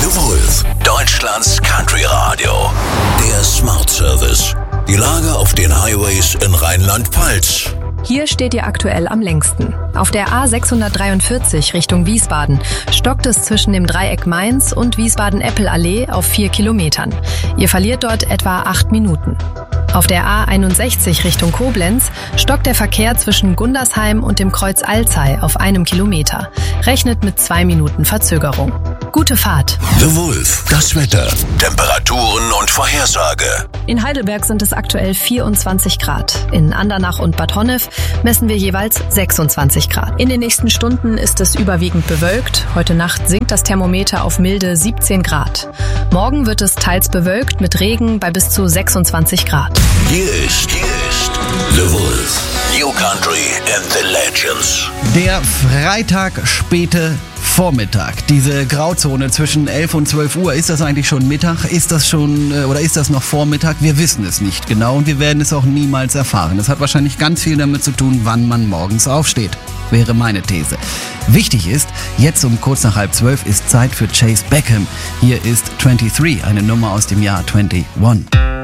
The Wolf, Deutschlands Country Radio. Der Smart Service. Die Lage auf den Highways in Rheinland-Pfalz. Hier steht ihr aktuell am längsten. Auf der A643 Richtung Wiesbaden stockt es zwischen dem Dreieck Mainz und Wiesbaden-Eppel-Allee auf 4 Kilometern. Ihr verliert dort etwa 8 Minuten. Auf der A61 Richtung Koblenz stockt der Verkehr zwischen Gundersheim und dem Kreuz Alzey auf 1 Kilometer. Rechnet mit 2 Minuten Verzögerung. Gute Fahrt. The Wolf, das Wetter, Temperaturen und Vorhersage. In Heidelberg sind es aktuell 24 Grad. In Andernach und Bad Honnef messen wir jeweils 26 Grad. In den nächsten Stunden ist es überwiegend bewölkt. Heute Nacht sinkt das Thermometer auf milde 17 Grad. Morgen wird es teils bewölkt mit Regen bei bis zu 26 Grad. Hier ist The Wolf. New Country and the Legends. Der Freitag späte Vormittag. Diese Grauzone zwischen 11 und 12 Uhr. Ist das eigentlich schon Mittag? Ist das schon oder ist das noch Vormittag? Wir wissen es nicht genau und wir werden es auch niemals erfahren. Es hat wahrscheinlich ganz viel damit zu tun, wann man morgens aufsteht. Wäre meine These. Wichtig ist, jetzt um kurz nach 11:30 ist Zeit für Chase Beckham. Hier ist 23, eine Nummer aus dem Jahr 21.